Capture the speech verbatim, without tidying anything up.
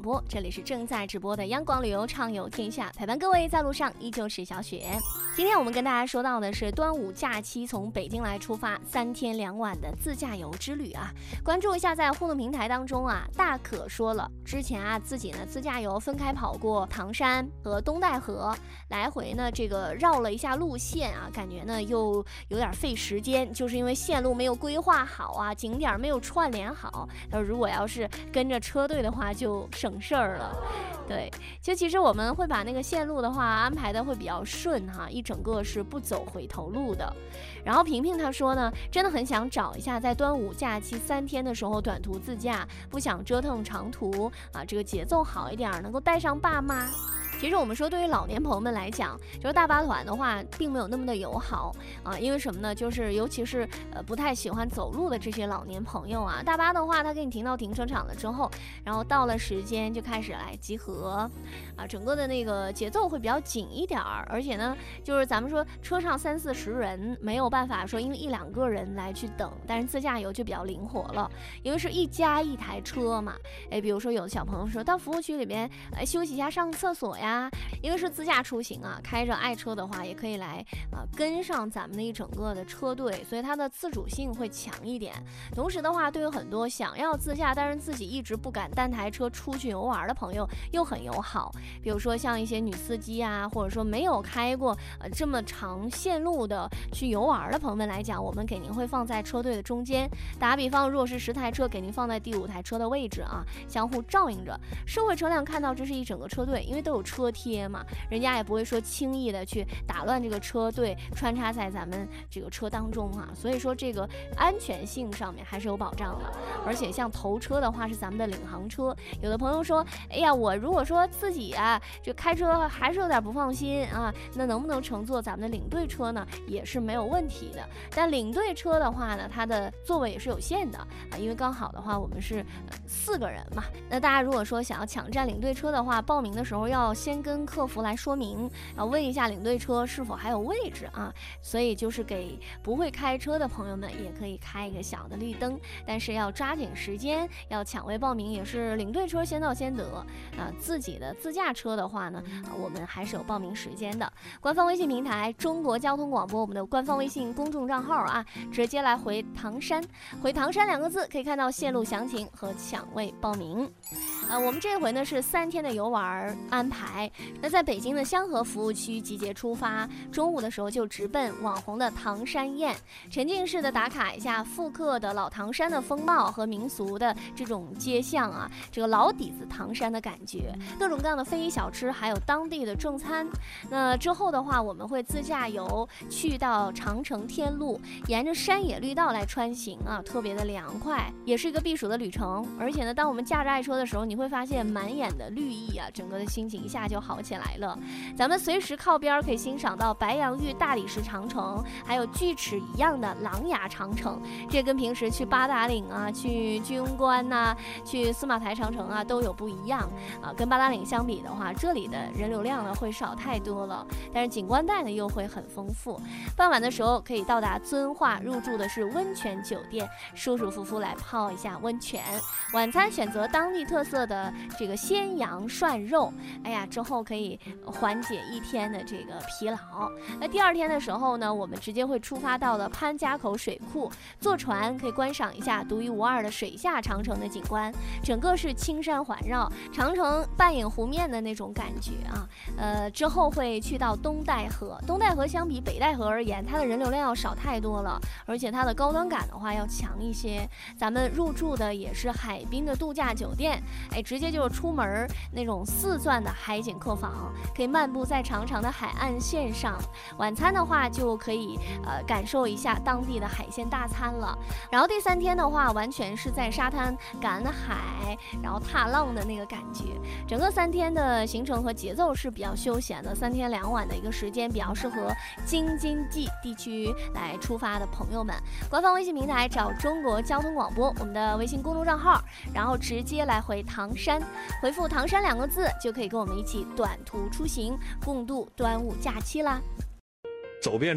播，这里是正在直播的央广旅游畅游天下，陪伴各位在路上依旧是小雪。今天我们跟大家说到的是端午假期从北京来出发三天两晚的自驾游之旅啊，关注一下在互动平台当中啊，大可说了之前啊自己呢自驾游分开跑过唐山和东戴河，来回呢这个绕了一下路线啊，感觉呢又有点费时间，就是因为线路没有规划好啊，景点没有串联好，如果要是跟着车队的话就省事儿了。对，就其实我们会把那个线路的话安排的会比较顺哈，一整个是不走回头路的。然后平平他说呢，真的很想找一下在端午假期三天的时候短途自驾，不想折腾长途啊，这个节奏好一点，能够带上爸妈。其实我们说对于老年朋友们来讲，就是大巴团的话并没有那么的友好啊，因为什么呢，就是尤其是呃不太喜欢走路的这些老年朋友啊，大巴的话他给你停到停车场了之后，然后到了时间就开始来集合啊，整个的那个节奏会比较紧一点儿，而且呢就是咱们说车上三四十人没有办法说因为一两个人来去等，但是自驾游就比较灵活了，因为是一家一台车嘛，哎，比如说有的小朋友说到服务区里边哎休息一下上厕所呀，因为是自驾出行啊，开着爱车的话也可以来啊跟上咱们的一整个的车队，所以它的自主性会强一点。同时的话，对于很多想要自驾但是自己一直不敢单台车出去游玩的朋友又很友好。比如说像一些女司机啊，或者说没有开过呃这么长线路的去游玩的朋友们来讲，我们给您会放在车队的中间。打个比方，如果是十台车，给您放在第五台车的位置啊，相互照应着。社会车辆看到这是一整个车队，因为都有车贴嘛，人家也不会说轻易的去打乱这个车队穿插在咱们这个车当中啊，所以说这个安全性上面还是有保障的。而且像头车的话是咱们的领航车，有的朋友说哎呀，我如果说自己啊这开车还是有点不放心啊，那能不能乘坐咱们的领队车呢，也是没有问题的。但领队车的话呢，它的座位也是有限的啊，因为刚好的话我们是、呃、四个人嘛，那大家如果说想要抢占领队车的话，报名的时候要先跟客服来说明，然后问一下领队车是否还有位置啊，所以就是给不会开车的朋友们也可以开一个小的绿灯，但是要抓紧时间，要抢位报名，也是领队车先到先得啊。自己的自驾车的话呢、啊、我们还是有报名时间的。官方微信平台中国交通广播，我们的官方微信公众账号啊，直接来回唐山，回唐山两个字可以看到线路详情和抢位报名。呃，我们这回呢是三天的游玩安排，那在北京的香河服务区集结出发，中午的时候就直奔网红的唐山宴，沉浸式的打卡一下复刻的老唐山的风貌和民俗的这种街巷啊，这个老底子唐山的感觉，各种各样的非遗小吃，还有当地的正餐。那之后的话，我们会自驾游去到长城天路，沿着山野绿道来穿行啊，特别的凉快，也是一个避暑的旅程。而且呢，当我们驾着爱车的时候，你会发现满眼的绿意啊，整个的心情一下就好起来了。咱们随时靠边可以欣赏到白杨峪大理石长城，还有锯齿一样的狼牙长城，这跟平时去八达岭啊、去居庸关呐、啊、去司马台长城啊都有不一样啊。跟八达岭相比的话，这里的人流量呢会少太多了，但是景观带呢又会很丰富。傍晚的时候可以到达遵化，入住的是温泉酒店，舒舒服服来泡一下温泉。晚餐选择当地特色的这个鲜羊涮肉，哎呀，之后可以缓解一天的这个疲劳。那第二天的时候呢，我们直接会出发到了潘家口水库，坐船可以观赏一下独一无二的水下长城的景观，整个是青山环绕，长城半掩湖面的那种感觉啊。呃，之后会去到东戴河，东戴河相比北戴河而言，它的人流量要少太多了，而且它的高端感的话要强一些。咱们入住的也是海滨的度假酒店，哎，直接就是出门那种四钻的海景客房，可以漫步在长长的海岸线上。晚餐的话就可以呃感受一下当地的海鲜大餐了。然后第三天的话，完全是在沙滩赶海，然后踏浪的那个感觉。整个三天的行程和节奏是比较休闲的，三天两晚的一个时间比较适合京津冀地区来出发的朋友们。官方微信平台找中国交通广播，我们的微信公众账号，然后直接来回唐山，回复唐山两个字就可以跟我们一起短途出行，共度端午假期啦。 走遍